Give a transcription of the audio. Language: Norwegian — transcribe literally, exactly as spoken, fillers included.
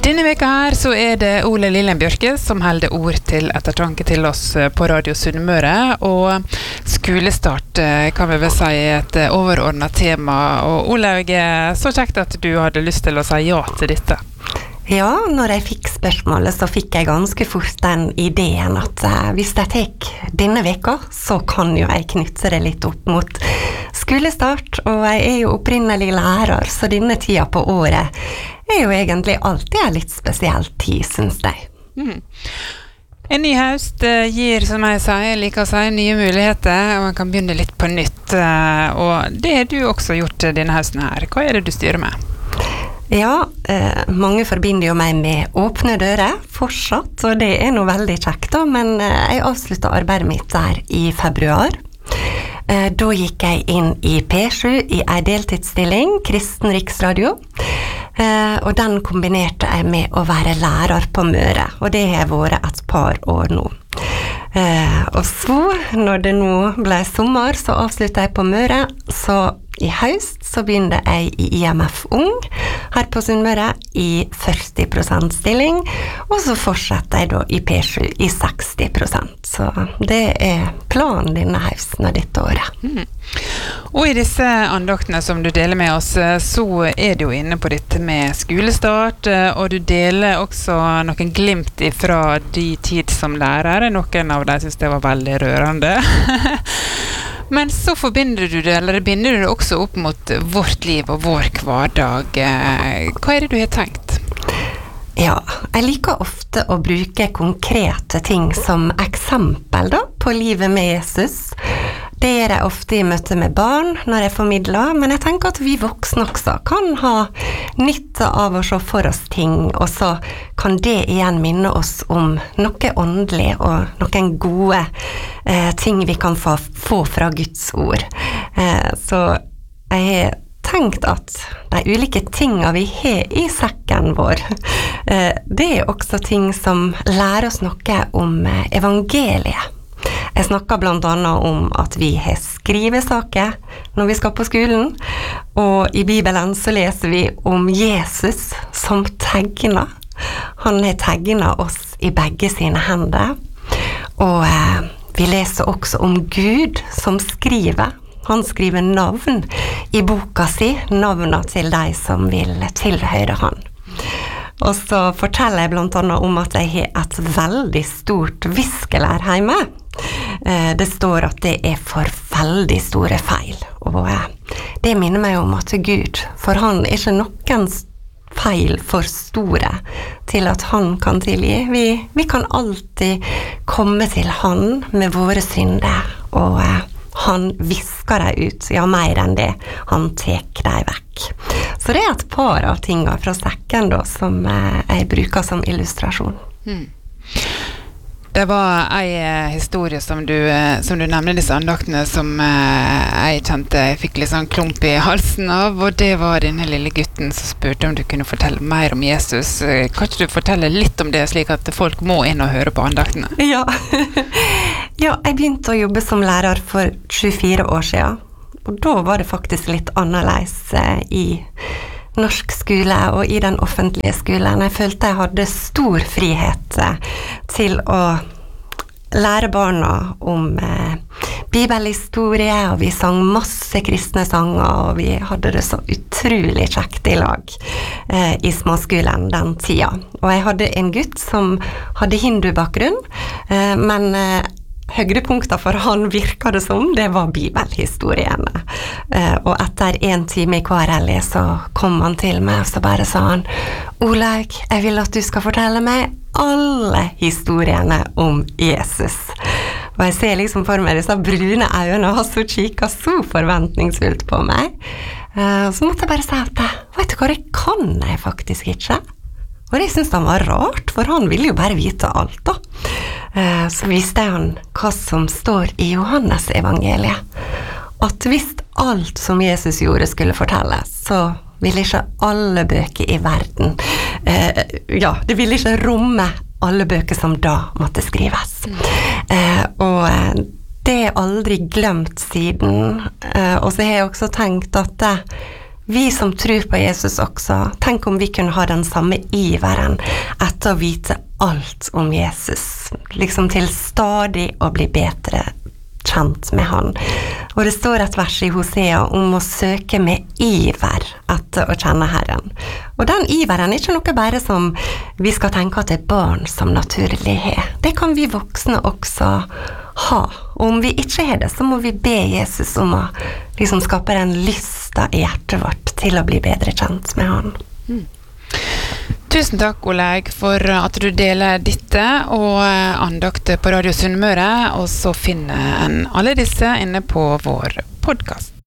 Denne veka her så er det Ole Lillen Bjørke som holder ord til ettertanke til oss på Radio Sunnmøre, og skolestart kan vi vel si er et overordnet tema. Og Olaug, så kjekt at du hadde lyst til å si ja til dette. Ja, når jeg fikk spørsmålet så fikk jeg ganske fort den ideen at uh, hvis jeg tek denne veka, så kan jo jeg knytte det litt opp mot skolestart, og jeg er jo opprinnelig lærer, så denne tida på året er jo egentlig alltid en litt spesiell tid, synes jeg. Mm. En ny høst uh, gir, som jeg sier, liker å si, nye muligheter, og man kan begynne litt på nytt, uh, og det har du også gjort denne høsten her. Hva er det du styrer med? Ja, eh, mange forbinder jo meg med åpne dører fortsatt, og det er noe veldig kjekt da, men eh, jeg avsluttet arbeidet mitt der i februar. Eh, da gikk jeg inn i P sju i en deltidsstilling, Kristen Riksradio, eh, og den kombinerte jeg med å være lærer på Møre, og det har vært et par år nå. Eh, og så, når det nå ble sommer, så avsluttet jeg på Møre, så i høst så begynte jeg i I M F Ung her på Sunnmøre i førti prosent stilling, og så fortsetter jeg da i P sju i seksti prosent. Så det er planen denne høsten og dette året. Mm. Og i disse andaktene som du deler med oss, så er du jo inne på dette med skolestart, og du deler også noen glimt fra de tid som lærer. Noen av dem synes det var veldig rørende. Men så forbinder du det, eller binder du det også opp mot vårt liv og vår hverdag. Hva er det du har tenkt? Ja, jeg liker ofte å bruke konkrete ting som eksempel da, på livet med Jesus. Det gjør jeg ofte i møte med barn når jeg formidler, men jeg tenker at vi voksne også kan ha nytte av å se for oss ting, og så kan det igjen minne oss om noe åndelig og noen gode eh, ting vi kan få, få fra Guds ord. Eh, så jeg har tenkt at de ulike tingene vi har i sekken vår, eh, det er også ting som lærer oss noe om evangeliet. Jeg snakker blant annet om at vi har skrivesaker når vi skal på skolen, og i Bibelen så leser vi om Jesus som tegner. Han har tegnet oss i begge sine hender, og eh, vi leser også om Gud som skriver. Han skriver navn i boka si, navnene til de som vil tilhøre han. Og så forteller jeg blant annet om at jeg har et veldig stort viskelær hjemme. Det står at det er for veldig store feil, og det minner meg om at Gud, for han er ikke noen feil for store til at han kan tilgi. Vi, vi kan alltid komme til han med våre synder, og han visker deg ut, ja mer enn det, han tek deg vekk. Så det er et par av tingene fra sekken da, som jeg bruker som illustrasjon. Mm. Det var en historie som du, som du nevnte disse andaktene som jeg kjente jeg fikk litt sånn klump i halsen av, og det var denne lille gutten som spurte om du kunne fortelle mer om Jesus. Kan ikke du fortelle litt om det, slik at folk må inn og høre på andaktene? Ja, ja jeg begynte å jobbe som lærer for tjuefire år siden, og da var det faktisk litt annerledes i norsk skole og i den offentlige skolen. Jeg følte jeg hadde stor frihet til å lære barna om eh, bibelhistorie, og vi sang masse kristne sanger, og vi hadde det så utrolig kjekt i lag eh, i småskolen den tida. Og jeg hadde en gutt som hadde hindubakgrunn, eh, men eh, høydepunkter for han virket det som, det var bibelhistoriene. Eh, og etter en time i K R L E så kom han til meg, og så bare sa han, Olaug, jeg vil at du skal fortelle meg alle historiene om Jesus. Og jeg ser liksom for meg disse brune øynene, og så kikker så forventningsfullt på meg. Eh, så måtte jeg bare si at, vet du hva, det kan jeg faktisk ikke. Og det synes han var rart, for han ville jo bare vite alt da. Så visste jeg han hva som står i Johannes evangeliet. At hvis alt som Jesus gjorde skulle fortelles, så ville ikke alle bøker i verden, eh, ja, det ville ikke romme alle bøker som da måtte skrives. Mm. Eh, og det er aldri glemt siden. Eh, og så har jeg også tenkt at det, vi som tror på Jesus også, tenk om vi kunne ha den samme iveren etter å vite alt om Jesus, liksom til stadig å bli bedre kjent med han. Og det står et vers i Hosea om å søke med iver etter å kjenne Herren. Og den iveren er ikke noe bare som vi skal tenke at det er barn som naturlig har. Det kan vi voksne også ha. Og om vi ikke har det, så må vi be Jesus om å liksom skape den lysta i hjertet vårt til å bli bedre kjent med han. Mm. Tusen takk, Olaug, for at du deler dette og andakt på Radio Sunnmøre, og så finner en alle disse inne på vår podcast.